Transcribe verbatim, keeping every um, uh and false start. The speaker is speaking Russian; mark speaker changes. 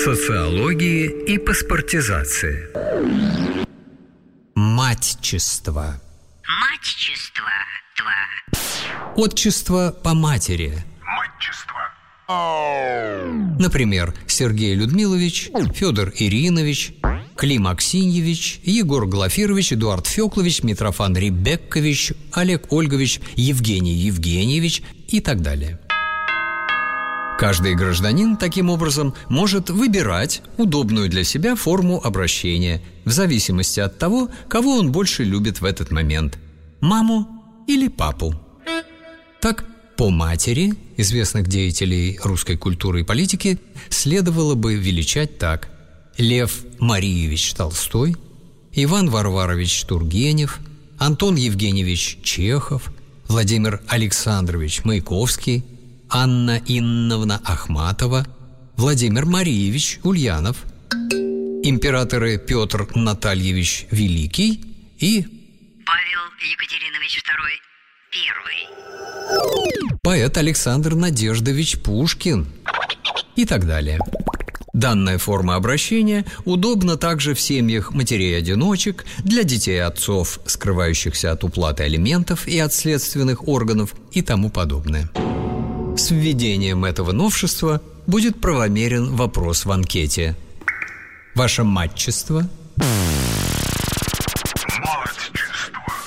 Speaker 1: социологии и паспортизации.
Speaker 2: Матчество.
Speaker 3: Матчество. Тва.
Speaker 2: Отчество по матери.
Speaker 4: Матчество.
Speaker 2: Например, Сергей Людмилович, Федор Иринович, Клим Аксиньевич, Егор Глафирович, Эдуард Феклович, Митрофан Ребеккович, Олег Ольгович, Евгений Евгеньевич и так далее. Каждый гражданин таким образом может выбирать удобную для себя форму обращения в зависимости от того, кого он больше любит в этот момент – маму или папу. Так, по матери известных деятелей русской культуры и политики следовало бы величать так: Лев Мариевич Толстой, Иван Варварович Тургенев, Антон Евгеньевич Чехов, Владимир Александрович Маяковский, Анна Инновна Ахматова, Владимир Мариевич Ульянов, императоры Петр Натальевич Великий и
Speaker 3: Павел Екатеринович второй первый,
Speaker 2: поэт Александр Надеждович Пушкин и так далее. Данная форма обращения удобна также в семьях матерей-одиночек, для детей отцов, скрывающихся от уплаты алиментов и от следственных органов и тому подобное. С введением этого новшества будет правомерен вопрос в анкете: ваше матчество?